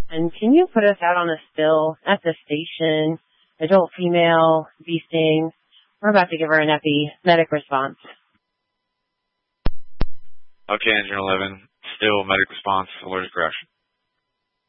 And can you put us out on a still at the station? Adult female, bee sting. We're about to give her an epi. Medic response. Okay, Engine 11. Still, medic response, allergic reaction.